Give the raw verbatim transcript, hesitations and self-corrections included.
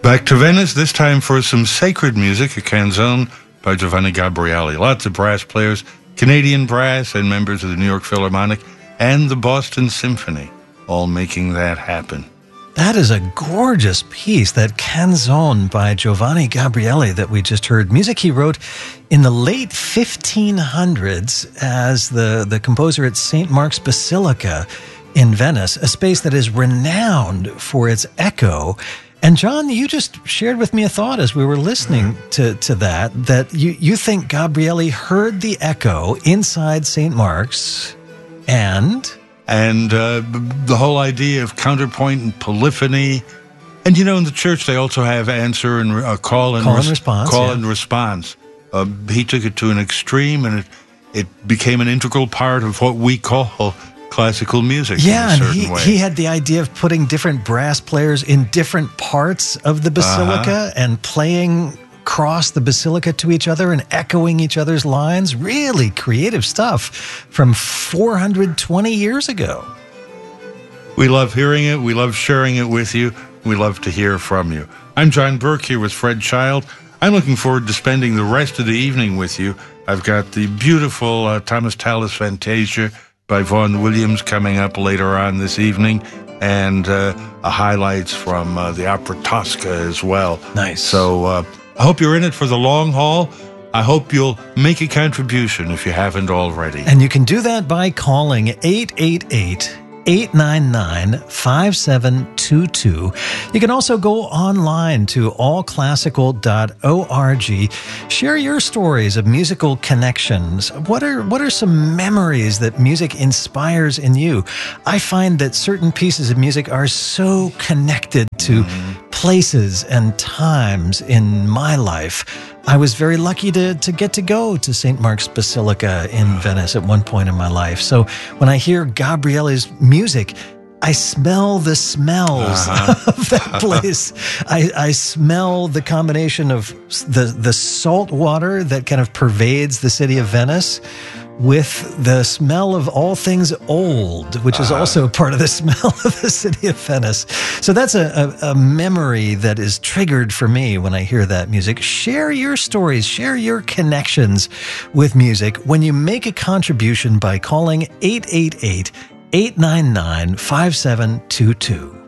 Back to Venice, this time for some sacred music, a canzone by Giovanni Gabrieli. Lots of brass players, Canadian brass and members of the New York Philharmonic and the Boston Symphony, all making that happen. That is a gorgeous piece, that canzone by Giovanni Gabrieli that we just heard. Music he wrote in the late fifteen hundreds as the, the composer at Saint Mark's Basilica in Venice, a space that is renowned for its echo. And John, you just shared with me a thought as we were listening to, to that, that you, you think Gabrieli heard the echo inside Saint Mark's and... And uh, the whole idea of counterpoint and polyphony. And, you know, in the church, they also have answer and uh, call and, call res- and response. Call yeah. and response. Uh, he took it to an extreme, and it, it became an integral part of what we call classical music. Yeah, in a and he, way. he had the idea of putting different brass players in different parts of the basilica uh-huh. and playing across the basilica to each other and echoing each other's lines. Really creative stuff from four hundred twenty years ago. We love hearing it. We love sharing it with you. We love to hear from you. I'm John Burke here with Fred Child. I'm looking forward to spending the rest of the evening with you. I've got the beautiful uh, Thomas Tallis Fantasia by Vaughan Williams coming up later on this evening, and uh, a highlights from uh, the Opera Tosca as well. Nice. So uh, I hope you're in it for the long haul. I hope you'll make a contribution if you haven't already. And you can do that by calling eight eight eight, eight nine nine, five seven two two. You can also go online to all classical dot org. Share your stories of musical connections. What are what are some memories that music inspires in you? I find that certain pieces of music are so connected to mm-hmm. places and times in my life. I was very lucky to to get to go to Saint Mark's Basilica in Venice at one point in my life. So when I hear Gabrieli's music, I smell the smells uh-huh. of that place. I, I smell the combination of the, the salt water that kind of pervades the city of Venice with the smell of all things old, which is uh, also part of the smell of the city of Venice. So that's a, a, a memory that is triggered for me when I hear that music. Share your stories, share your connections with music when you make a contribution by calling eight eight eight, eight nine nine, five seven two two.